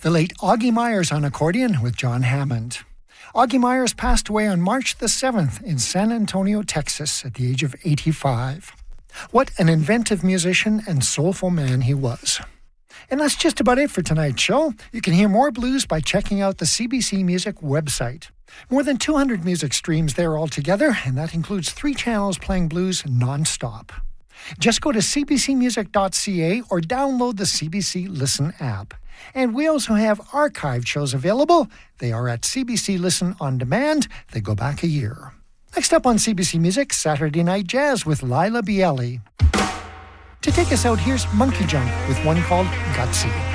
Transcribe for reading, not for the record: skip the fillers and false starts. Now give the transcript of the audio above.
The late Augie Myers on accordion with John Hammond. Augie Myers passed away on March the 7th in San Antonio, Texas, at the age of 85. What an inventive musician and soulful man he was. And that's just about it for tonight's show. You can hear more blues by checking out the CBC Music website. More than 200 music streams there altogether, and that includes 3 channels playing blues non-stop. Just go to cbcmusic.ca or download the CBC Listen app. And we also have archived shows available. They are at CBC Listen On Demand. They go back a year. Next up on CBC Music, Saturday Night Jazz with Lila Bialy. To take us out, here's Monkey Jump with one called Gutsy.